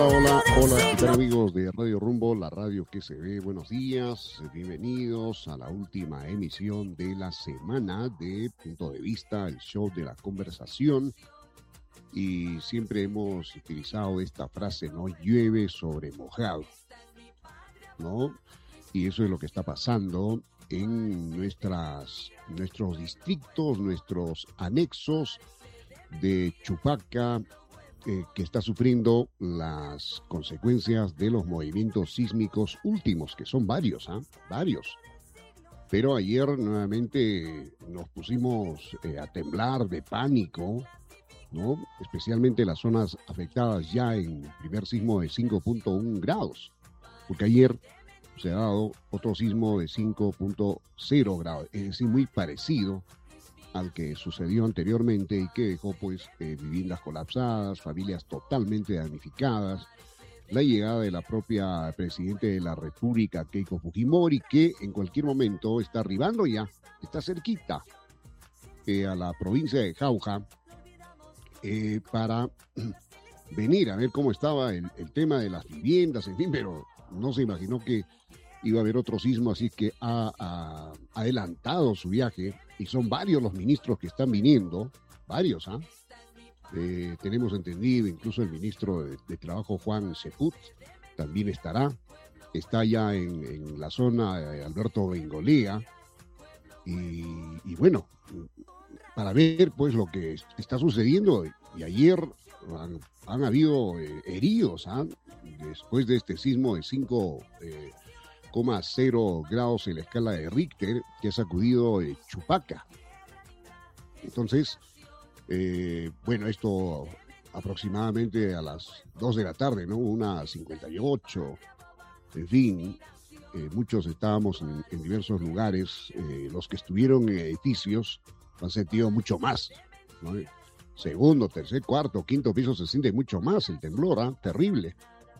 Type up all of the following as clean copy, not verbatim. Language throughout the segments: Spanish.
Hola, hola, ¿qué tal amigos de Radio Rumbo, la radio que se ve? Buenos días, bienvenidos a la última emisión de la semana de Punto de Vista, el show de la conversación. Y siempre hemos utilizado esta frase, ¿no? Llueve sobre mojado, ¿no? Y eso es lo que está pasando en nuestros distritos, nuestros anexos de Chupaca, que está sufriendo las consecuencias de los movimientos sísmicos últimos, que son varios, varios. Pero ayer nuevamente nos pusimos a temblar de pánico, ¿no? Especialmente las zonas afectadas ya en primer sismo de 5.1 grados, porque ayer se ha dado otro sismo de 5.0 grados, es decir, muy parecido al que sucedió anteriormente y que dejó pues viviendas colapsadas, familias totalmente damnificadas, la llegada de la propia Presidente de la República, Keiko Fujimori, que en cualquier momento está arribando ya, está cerquita a la provincia de Jauja, para venir a ver cómo estaba el tema de las viviendas, en fin, pero no se imaginó que iba a haber otro sismo, así que ha adelantado su viaje y son varios los ministros que están viniendo, varios, tenemos entendido, incluso el ministro de Trabajo, Juan Ceput, también está ya en la zona de Alberto Bengolea, y bueno, para ver pues lo que está sucediendo, y ayer han habido heridos, después de este sismo de 5,0 grados en la escala de Richter que ha sacudido Chupaca. Entonces, bueno, esto aproximadamente a las 2 de la tarde, ¿no? 1:58, en fin, muchos estábamos en diversos lugares, los que estuvieron en edificios han sentido mucho más, ¿no? Segundo, tercer, cuarto, quinto piso se siente mucho más el temblor, terrible.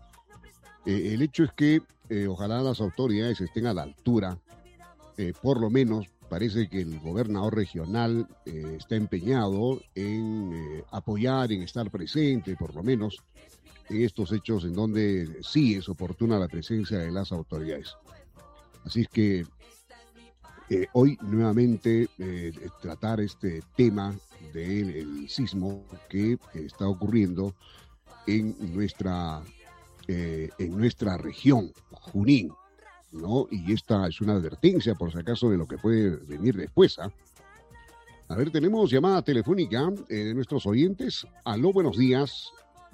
El hecho es que ojalá las autoridades estén a la altura, por lo menos parece que el gobernador regional está empeñado en apoyar, en estar presente, por lo menos en estos hechos en donde sí es oportuna la presencia de las autoridades. Así es que hoy nuevamente tratar este tema del sismo que está ocurriendo en nuestra región, Junín, ¿no? Y esta es una advertencia, por si acaso, de lo que puede venir después, A ver, tenemos llamada telefónica de nuestros oyentes. Aló, buenos días.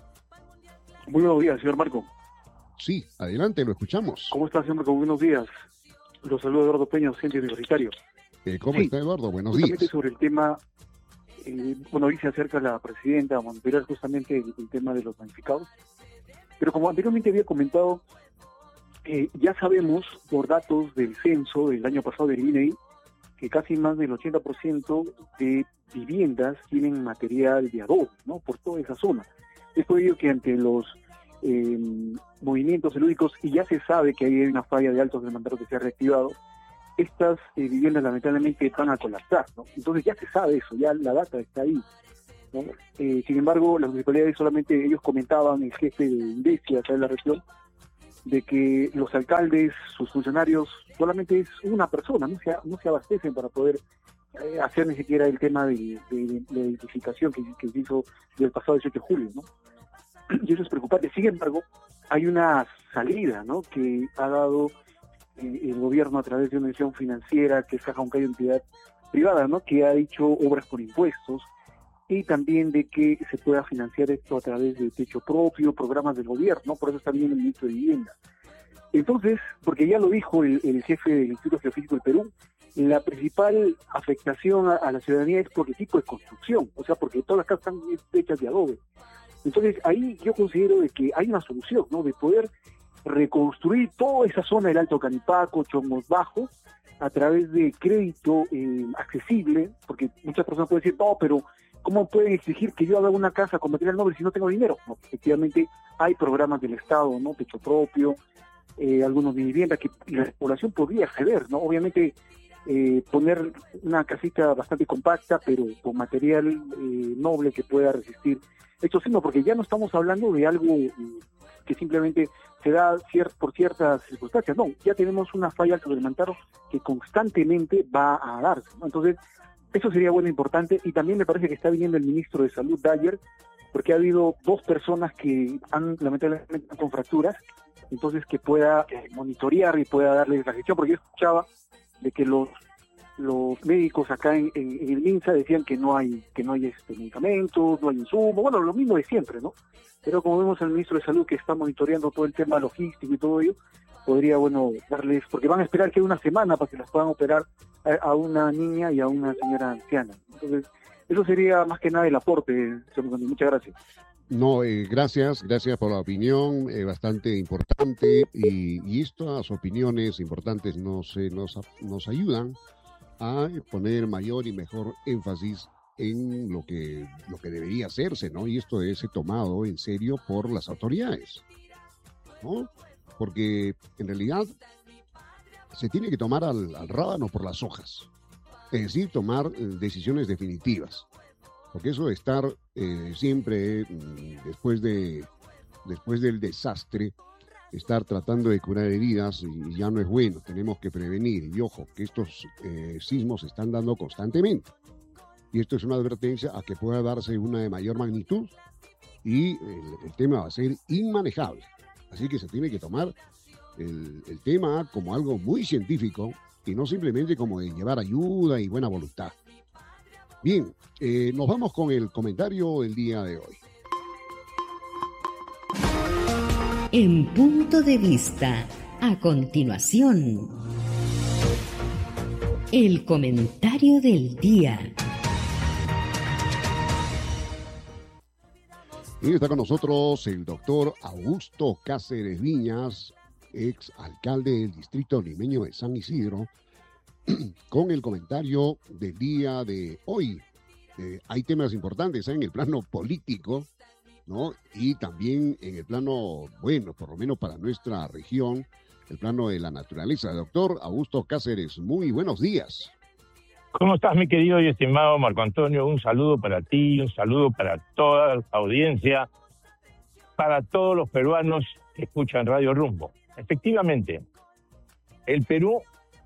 Muy buenos días, señor Marco. Sí, adelante, lo escuchamos. ¿Cómo está, señor Marco? Buenos días. Los saludo Eduardo Peña, docente universitario. ¿Cómo está, Eduardo? Buenos días. Justamente sobre el tema, hoy se acerca la presidenta a monitorear justamente el tema de los damnificados. Pero como anteriormente había comentado, ya sabemos por datos del censo del año pasado del INEI que casi más del 80% de viviendas tienen material de adobe, ¿no? Por toda esa zona. Es por ello que ante los movimientos telúricos, y ya se sabe que hay una falla de altos del mandato que se ha reactivado, estas viviendas lamentablemente van a colapsar, ¿no? Entonces ya se sabe eso, ya la data está ahí, ¿no? Sin embargo, las municipalidades solamente, ellos comentaban, el jefe de Indesia acá en la región, de que los alcaldes, sus funcionarios, solamente es una persona, no se abastecen para poder hacer ni siquiera el tema de identificación que se hizo del pasado 18 de julio, ¿no? Y eso es preocupante. Sin embargo, hay una salida, ¿no?, que ha dado el gobierno a través de una institución financiera que es Caja Huancayo, entidad privada, ¿no?, que ha dicho obras por impuestos, y también de que se pueda financiar esto a través de techo propio, programas del gobierno. Por eso está bien el ministro de Vivienda. Entonces, porque ya lo dijo el jefe del Instituto Geofísico del Perú, la principal afectación a la ciudadanía es por el tipo de construcción, o sea, porque todas las casas están hechas de adobe. Entonces, ahí yo considero de que hay una solución, ¿no?, de poder reconstruir toda esa zona del Alto Canipaco, Chongos Bajo, a través de crédito accesible, porque muchas personas pueden decir, no, pero ¿cómo pueden exigir que yo haga una casa con material noble si no tengo dinero? No, efectivamente hay programas del Estado, ¿no?, techo propio, algunos de vivienda que la población podría acceder, ¿no? Obviamente poner una casita bastante compacta, pero con material noble que pueda resistir estos sismos, porque ya no estamos hablando de algo que simplemente se da por ciertas circunstancias, no, ya tenemos una falla al Mantaro que constantemente va a darse, ¿no? Entonces, eso sería bueno, importante, y también me parece que está viniendo el ministro de Salud, Dyer, porque ha habido 2 personas que lamentablemente con fracturas, entonces que pueda monitorear y pueda darles la gestión, porque yo escuchaba de que los médicos acá en el MINSA decían que no hay medicamentos, no hay insumos, bueno, lo mismo de siempre, ¿no? Pero como vemos al ministro de Salud que está monitoreando todo el tema logístico y todo ello, podría, bueno, darles, porque van a esperar que una semana para que las puedan operar a una niña y a una señora anciana. Entonces, eso sería más que nada el aporte, señor Luis. Muchas gracias. No, gracias por la opinión, bastante importante, y estas opiniones importantes nos ayudan a poner mayor y mejor énfasis en lo que debería hacerse, ¿no? Y esto debe ser tomado en serio por las autoridades, ¿no? Porque en realidad se tiene que tomar al rábano por las hojas, es decir, tomar decisiones definitivas, porque eso de estar siempre después del desastre, estar tratando de curar heridas y ya no es bueno. Tenemos que prevenir, y ojo, que estos sismos se están dando constantemente, y esto es una advertencia a que pueda darse una de mayor magnitud, y el tema va a ser inmanejable. Así que se tiene que tomar el tema como algo muy científico y no simplemente como de llevar ayuda y buena voluntad. Bien, nos vamos con el comentario del día de hoy. En Punto de Vista, a continuación, el comentario del día. Y está con nosotros el doctor Augusto Cáceres Viñas, ex alcalde del distrito limeño de San Isidro, con el comentario del día de hoy. Hay temas importantes en el plano político, ¿no? Y también en el plano, bueno, por lo menos para nuestra región, el plano de la naturaleza. Doctor Augusto Cáceres, muy buenos días. ¿Cómo estás, mi querido y estimado Marco Antonio? Un saludo para ti, un saludo para toda la audiencia, para todos los peruanos que escuchan Radio Rumbo. Efectivamente, el Perú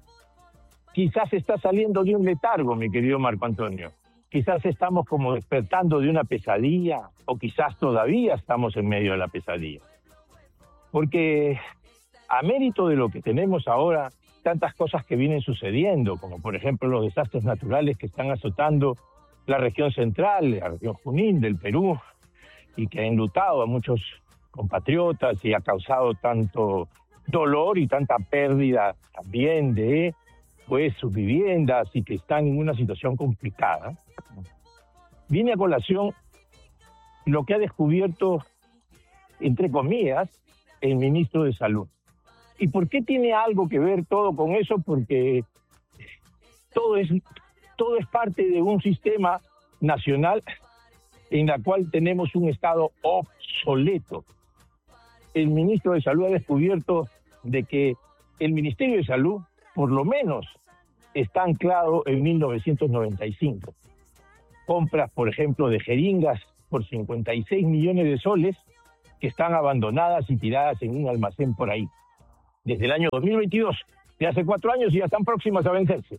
quizás está saliendo de un letargo, mi querido Marco Antonio. Quizás estamos como despertando de una pesadilla, o quizás todavía estamos en medio de la pesadilla. Porque a mérito de lo que tenemos ahora, tantas cosas que vienen sucediendo, como por ejemplo los desastres naturales que están azotando la región central, la región Junín del Perú, y que ha enlutado a muchos compatriotas y ha causado tanto dolor y tanta pérdida también de sus viviendas, y que están en una situación complicada. Viene a colación lo que ha descubierto, entre comillas, el ministro de Salud. ¿Y por qué tiene algo que ver todo con eso? Porque todo es parte de un sistema nacional en la cual tenemos un Estado obsoleto. El ministro de Salud ha descubierto de que el Ministerio de Salud, por lo menos, está anclado en 1995. Compras, por ejemplo, de jeringas por 56 millones de soles que están abandonadas y tiradas en un almacén por ahí. Desde el año 2022, de hace 4 años, y ya están próximas a vencerse.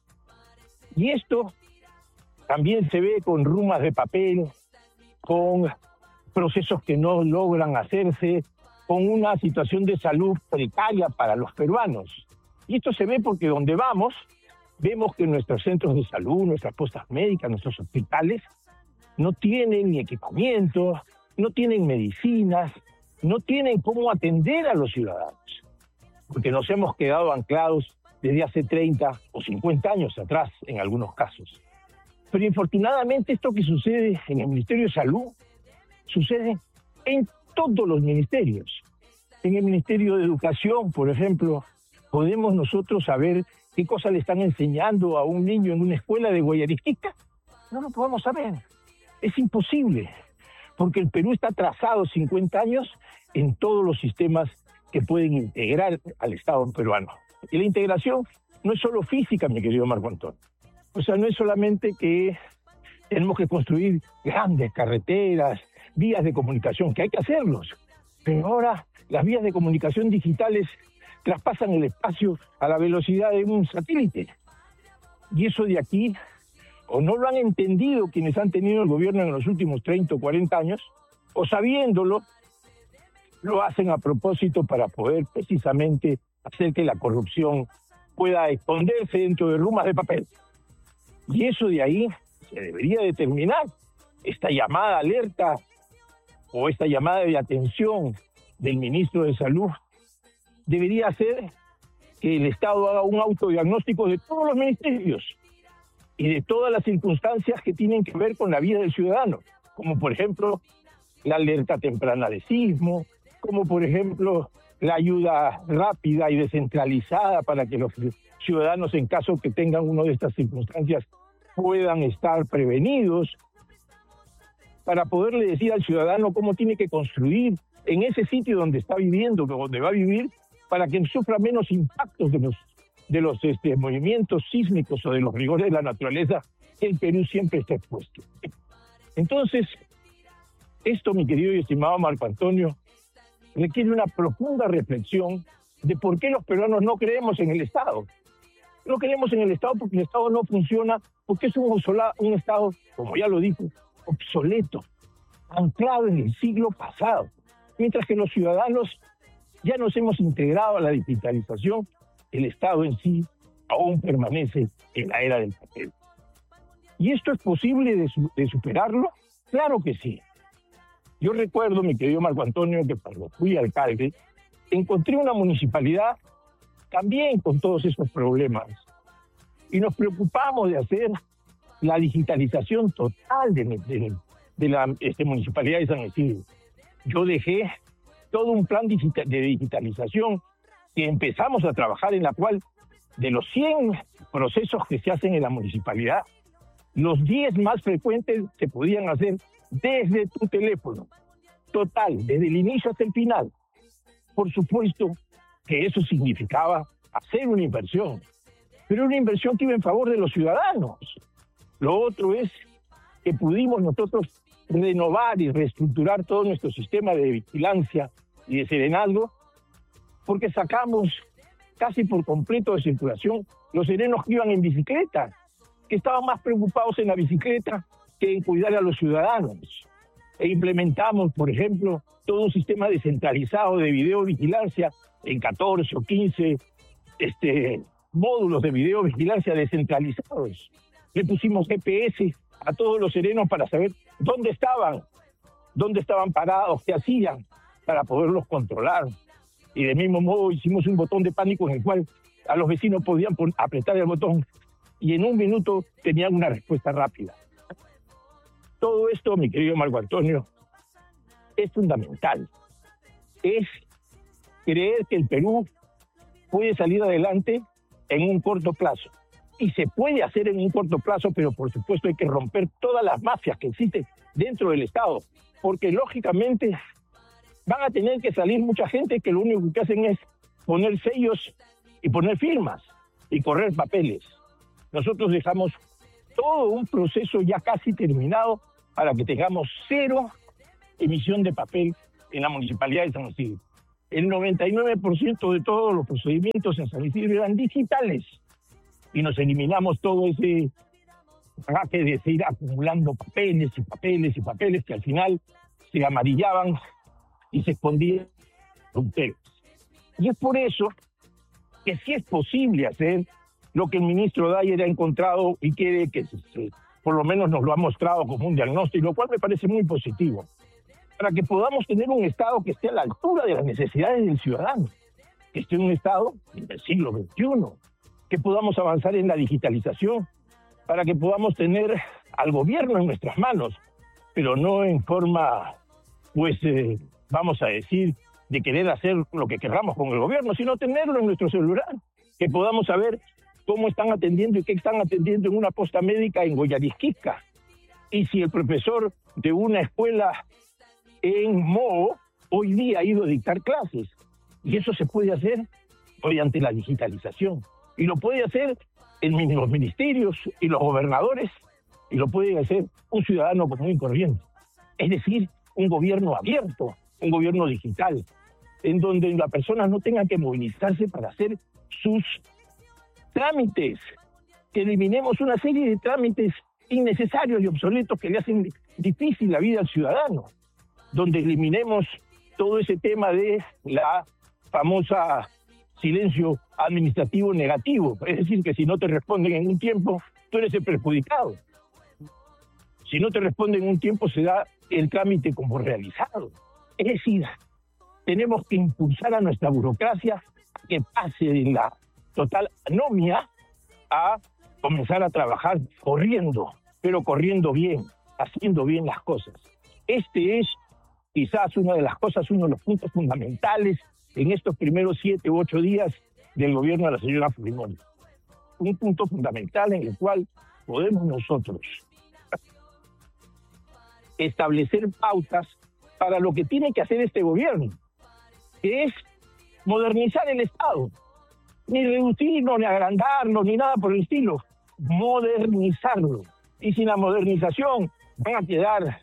Y esto también se ve con rumas de papel, con procesos que no logran hacerse, con una situación de salud precaria para los peruanos. Y esto se ve porque donde vamos, vemos que nuestros centros de salud, nuestras postas médicas, nuestros hospitales, no tienen ni equipamiento, no tienen medicinas, no tienen cómo atender a los ciudadanos. Porque nos hemos quedado anclados desde hace 30 o 50 años atrás, en algunos casos. Pero infortunadamente esto que sucede en el Ministerio de Salud, sucede en todos los ministerios. En el Ministerio de Educación, por ejemplo, ¿podemos nosotros saber qué cosa le están enseñando a un niño en una escuela de Guayariquica? No lo podemos saber. Es imposible, porque el Perú está atrasado 50 años en todos los sistemas que pueden integrar al Estado peruano. Y la integración no es solo física, mi querido Marco Antonio. O sea, no es solamente que tenemos que construir grandes carreteras, vías de comunicación, que hay que hacerlos. Pero ahora las vías de comunicación digitales traspasan el espacio a la velocidad de un satélite. Y eso de aquí, o no lo han entendido quienes han tenido el gobierno en los últimos 30 o 40 años, o sabiéndolo, lo hacen a propósito para poder precisamente hacer que la corrupción pueda esconderse dentro de rumas de papel. Y eso de ahí se debería determinar. Esta llamada alerta o esta llamada de atención del ministro de Salud debería ser que el Estado haga un autodiagnóstico de todos los ministerios y de todas las circunstancias que tienen que ver con la vida del ciudadano, como por ejemplo la alerta temprana de sismo, como por ejemplo la ayuda rápida y descentralizada para que los ciudadanos, en caso que tengan una de estas circunstancias, puedan estar prevenidos, para poderle decir al ciudadano cómo tiene que construir en ese sitio donde está viviendo, donde va a vivir, para que sufra menos impactos de los movimientos sísmicos o de los rigores de la naturaleza que el Perú siempre está expuesto. Entonces, esto, mi querido y estimado Marco Antonio, requiere una profunda reflexión de por qué los peruanos no creemos en el Estado. No creemos en el Estado porque el Estado no funciona, porque es un Estado, como ya lo dijo, obsoleto, anclado en el siglo pasado. Mientras que los ciudadanos ya nos hemos integrado a la digitalización, el Estado en sí aún permanece en la era del papel. ¿Y esto es posible de superarlo? Claro que sí. Yo recuerdo, mi querido Marco Antonio, que cuando fui alcalde, encontré una municipalidad también con todos esos problemas. Y nos preocupamos de hacer la digitalización total de la municipalidad de San Isidro. Yo dejé todo un plan de digitalización que empezamos a trabajar, en la cual de los 100 procesos que se hacen en la municipalidad, los 10 más frecuentes se podían hacer desde tu teléfono. Total, desde el inicio hasta el final. Por supuesto que eso significaba hacer una inversión, pero una inversión que iba en favor de los ciudadanos. Lo otro es que pudimos nosotros renovar y reestructurar todo nuestro sistema de vigilancia y de serenazgo, porque sacamos casi por completo de circulación los serenos que iban en bicicleta, que estaban más preocupados en la bicicleta que en cuidar a los ciudadanos. E implementamos, por ejemplo, todo un sistema descentralizado de videovigilancia en 14 o 15 módulos de videovigilancia descentralizados. Le pusimos GPS a todos los serenos para saber dónde estaban parados, qué hacían, para poderlos controlar. Y del mismo modo hicimos un botón de pánico en el cual a los vecinos podían apretar el botón y en un minuto tenían una respuesta rápida. Todo esto, mi querido Marco Antonio, es fundamental. Es creer que el Perú puede salir adelante en un corto plazo. Y se puede hacer en un corto plazo, pero por supuesto hay que romper todas las mafias que existen dentro del Estado, porque lógicamente van a tener que salir mucha gente que lo único que hacen es poner sellos y poner firmas y correr papeles. Nosotros dejamos todo un proceso ya casi terminado para que tengamos 0 emisión de papel en la Municipalidad de San Isidro. El 99% de todos los procedimientos en San Isidro eran digitales y nos eliminamos todo ese raque de seguir acumulando papeles y papeles y papeles que al final se amarillaban y se escondían fronteras. Y es por eso que sí es posible hacer lo que el ministro Dyer ha encontrado y quiere que por lo menos nos lo ha mostrado como un diagnóstico, lo cual me parece muy positivo, para que podamos tener un Estado que esté a la altura de las necesidades del ciudadano, que esté un Estado del siglo XXI, que podamos avanzar en la digitalización, para que podamos tener al gobierno en nuestras manos, pero no en forma, vamos a decir, de querer hacer lo que queramos con el gobierno, sino tenerlo en nuestro celular, que podamos saber cómo están atendiendo y qué están atendiendo en una posta médica en Goyarisquica. Y si el profesor de una escuela en Moo hoy día ha ido a dictar clases. Y eso se puede hacer mediante la digitalización. Y lo puede hacer los ministerios y los gobernadores, y lo puede hacer un ciudadano común y corriente. Es decir, un gobierno abierto, un gobierno digital, en donde la persona no tenga que movilizarse para hacer sus trámites, que eliminemos una serie de trámites innecesarios y obsoletos que le hacen difícil la vida al ciudadano, donde eliminemos todo ese tema de la famosa silencio administrativo negativo, es decir, que si no te responden en un tiempo, tú eres el perjudicado. Si no te responden en un tiempo, se da el trámite como realizado. Es decir, tenemos que impulsar a nuestra burocracia que pase de la total anomia a comenzar a trabajar corriendo, pero corriendo bien, haciendo bien las cosas. Este es quizás una de las cosas, uno de los puntos fundamentales en estos primeros 7 u 8 días del gobierno de la señora Fujimori. Un punto fundamental en el cual podemos nosotros establecer pautas para lo que tiene que hacer este gobierno, que es modernizar el Estado. Ni reducirlo, ni agrandarlo, ni nada por el estilo. Modernizarlo. Y sin la modernización van a quedar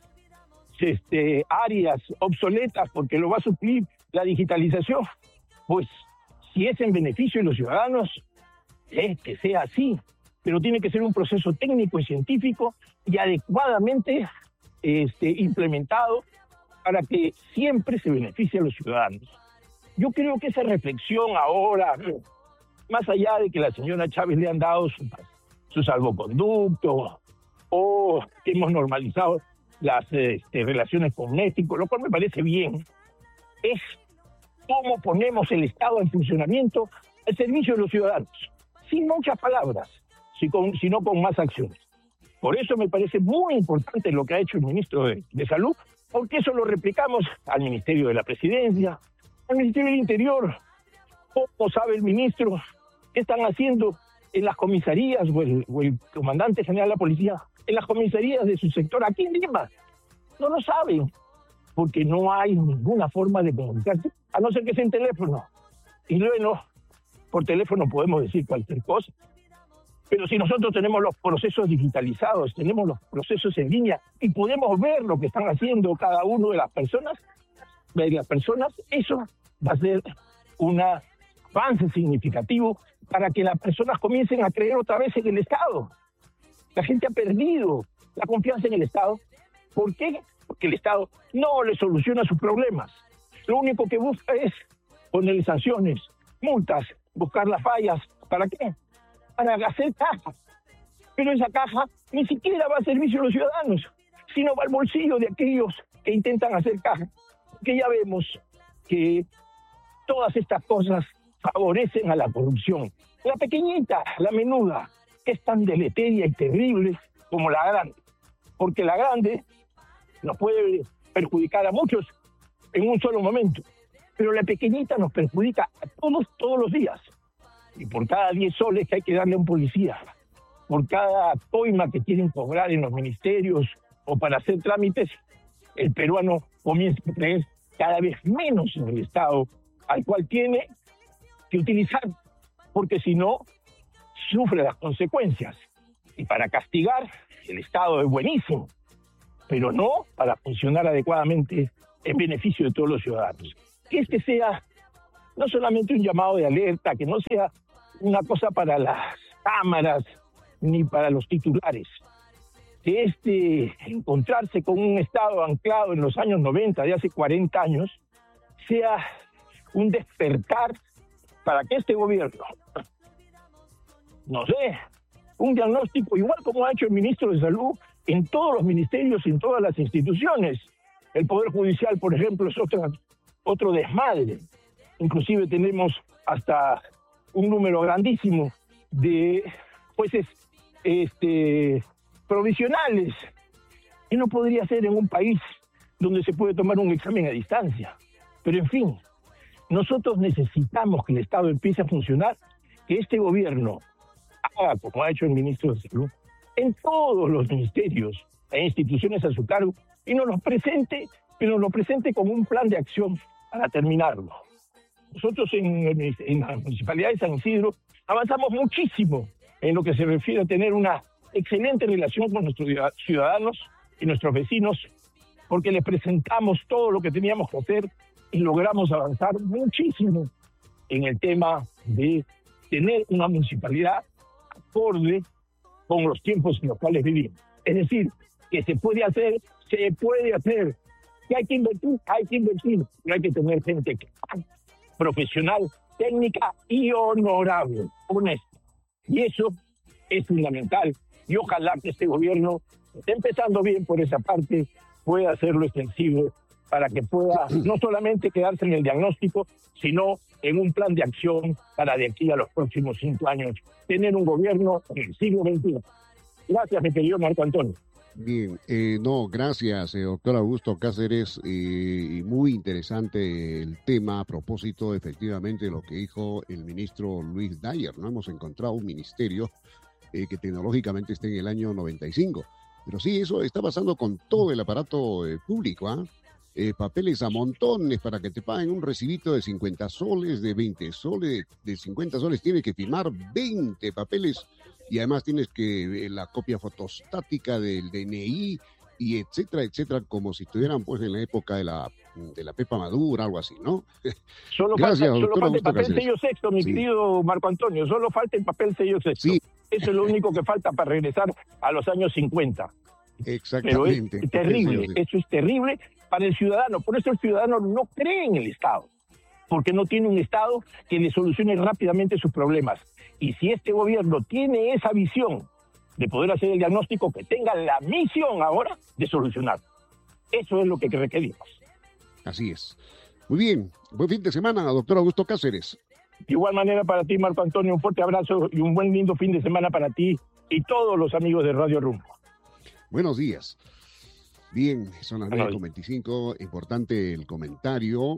áreas obsoletas porque lo va a suplir la digitalización. Pues si es en beneficio de los ciudadanos, es que sea así. Pero tiene que ser un proceso técnico y científico y adecuadamente implementado para que siempre se beneficie a los ciudadanos. Yo creo que esa reflexión ahora, más allá de que la señora Chávez le han dado su salvoconducto o que hemos normalizado las relaciones con México, lo cual me parece bien, es cómo ponemos el Estado en funcionamiento al servicio de los ciudadanos, sin muchas palabras, sino con más acciones. Por eso me parece muy importante lo que ha hecho el ministro de Salud, porque eso lo replicamos al Ministerio de la Presidencia, al Ministerio del Interior. ¿Cómo sabe el ministro qué están haciendo en las comisarías o el comandante general de la policía en las comisarías de su sector aquí en Lima? No lo saben, porque no hay ninguna forma de comunicarse, a no ser que sea en teléfono. Y luego, por teléfono podemos decir cualquier cosa. Pero si nosotros tenemos los procesos digitalizados, tenemos los procesos en línea y podemos ver lo que están haciendo cada uno de las personas, eso va a ser un avance significativo para que las personas comiencen a creer otra vez en el Estado. La gente ha perdido la confianza en el Estado. ¿Por qué? Porque el Estado no le soluciona sus problemas. Lo único que busca es ponerle sanciones, multas, buscar las fallas. ¿Para qué? Para hacer caja. Pero esa caja ni siquiera va a servicio a los ciudadanos, sino va al bolsillo de aquellos que intentan hacer caja. Que ya vemos que todas estas cosas favorecen a la corrupción. La pequeñita, la menuda, que es tan deleteria y terrible como la grande. Porque la grande nos puede perjudicar a muchos en un solo momento, pero la pequeñita nos perjudica a todos los días. Y por cada 10 soles que hay que darle a un policía, por cada coima que quieren cobrar en los ministerios o para hacer trámites, el peruano comienza a creer cada vez menos en el Estado, al cual tiene que utilizar, porque si no, sufre las consecuencias. Y para castigar, el Estado es buenísimo, pero no para funcionar adecuadamente en beneficio de todos los ciudadanos. Que este sea no solamente un llamado de alerta, que no sea una cosa para las cámaras ni para los titulares, que encontrarse con un Estado anclado en los años 90, de hace 40 años, sea un despertar para que este gobierno nos dé un diagnóstico, igual como ha hecho el ministro de Salud en todos los ministerios, en todas las instituciones. El Poder Judicial, por ejemplo, es otro desmadre. Inclusive tenemos hasta un número grandísimo de jueces provisionales, que no podría ser en un país donde se puede tomar un examen a distancia. Pero en fin, nosotros necesitamos que el Estado empiece a funcionar, que este gobierno haga como ha hecho el ministro de Salud en todos los ministerios e instituciones a su cargo y nos lo presente, pero nos lo presente como un plan de acción para terminarlo. Nosotros en la Municipalidad de San Isidro Avanzamos muchísimo en lo que se refiere a tener una excelente relación con nuestros ciudadanos y nuestros vecinos, porque les presentamos todo lo que teníamos que hacer y logramos avanzar muchísimo en el tema de tener una municipalidad acorde con los tiempos en los cuales vivimos. Es decir, que se puede hacer, que hay que invertir, pero hay que tener gente profesional, técnica y honorable, honesta. Y eso es fundamental. Y ojalá que este gobierno esté empezando bien por esa parte, pueda hacerlo extensivo para que pueda no solamente quedarse en el diagnóstico, sino en un plan de acción para de aquí a los próximos 5 años tener un gobierno en el siglo XXI. Gracias, mi querido Marco Antonio. Bien, gracias, doctor Augusto Cáceres, y muy interesante el tema a propósito, efectivamente, de lo que dijo el ministro Luis Dyer. No hemos encontrado un ministerio que tecnológicamente esté en el año 95, pero sí, eso está pasando con todo el aparato público, ¿ah? Papeles a montones para que te paguen un recibito de 50 soles, de 20 soles, de 50 soles, tienes que firmar 20 papeles. Y además tienes que la copia fotostática del DNI y etcétera, etcétera, como si estuvieran pues en la época de la Pepa Madura, algo así, ¿no? Solo falta el papel sello sexto, mi querido Marco Antonio, solo falta el papel sello sexto. Sí. Eso es lo único que falta para regresar a los años 50. Exactamente. Pero es terrible, eso es terrible para el ciudadano. Por eso el ciudadano no cree en el Estado, porque no tiene un Estado que le solucione rápidamente sus problemas. Y si este gobierno tiene esa visión de poder hacer el diagnóstico, que tenga la misión ahora de solucionar. Eso es lo que requerimos. Así es. Muy bien. Buen fin de semana, doctor Augusto Cáceres. De igual manera para ti, Marco Antonio, un fuerte abrazo y un buen lindo fin de semana para ti y todos los amigos de Radio Rumbo. Buenos días. Bien, son las 9:25, importante el comentario.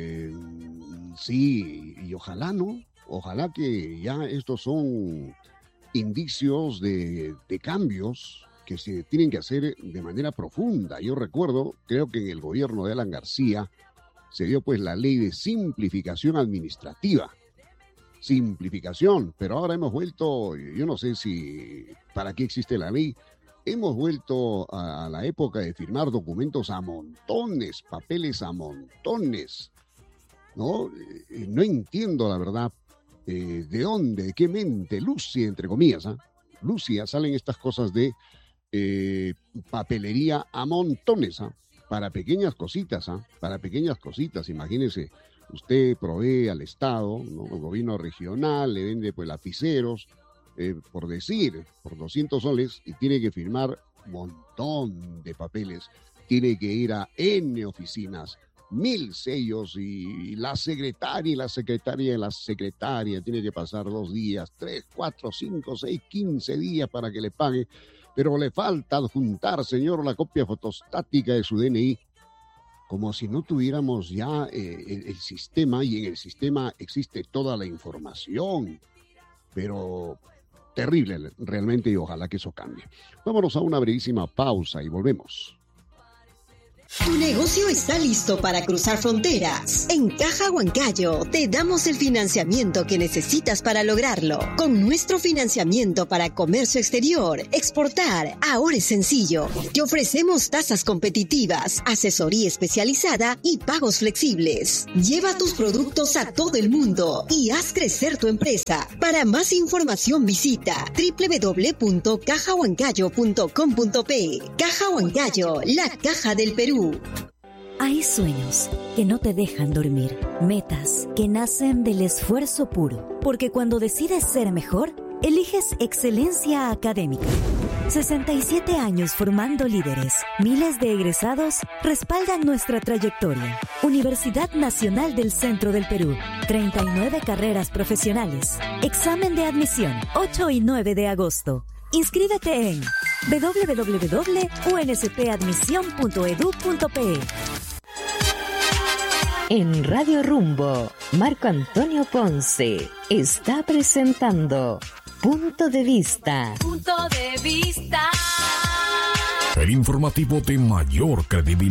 Sí, y ojalá, ¿no? Ojalá que ya estos son indicios de cambios que se tienen que hacer de manera profunda. Yo recuerdo, creo que en el gobierno de Alan García se dio pues la ley de simplificación administrativa. Simplificación, pero ahora hemos vuelto, yo no sé si para qué existe la ley, hemos vuelto a la época de firmar documentos a montones, papeles a montones, ¿no? No entiendo la verdad de dónde, de qué mente, Lucia, entre comillas, Lucia, salen estas cosas de papelería a montones, para pequeñas cositas, para pequeñas cositas. Imagínese, usted provee al Estado, ¿no? El gobierno regional le vende pues lapiceros, por 200 soles, y tiene que firmar un montón de papeles, tiene que ir a N oficinas, 1000 sellos, y la secretaria tiene que pasar 2 días, 3, 4, 5, 6, 15 días para que le pague, pero le falta adjuntar, señor, la copia fotostática de su DNI, como si no tuviéramos ya el sistema, y en el sistema existe toda la información, pero terrible realmente, y ojalá que eso cambie. Vámonos a una brevísima pausa y volvemos. Tu negocio está listo para cruzar fronteras. En Caja Huancayo te damos el financiamiento que necesitas para lograrlo. Con nuestro financiamiento para comercio exterior, exportar, ahora es sencillo. Te ofrecemos tasas competitivas, asesoría especializada y pagos flexibles. Lleva tus productos a todo el mundo y haz crecer tu empresa. Para más información visita www.cajahuancayo.com.pe. Caja Huancayo, la caja del Perú. Hay sueños que no te dejan dormir, metas que nacen del esfuerzo puro, porque cuando decides ser mejor, eliges excelencia académica. 67 años formando líderes, miles de egresados respaldan nuestra trayectoria. Universidad Nacional del Centro del Perú, 39 carreras profesionales. Examen de admisión, 8 y 9 de agosto. Inscríbete en www.unspadmisión.edu.pe. En Radio Rumbo, Marco Antonio Ponce está presentando Punto de Vista. Punto de Vista. El informativo de mayor credibilidad.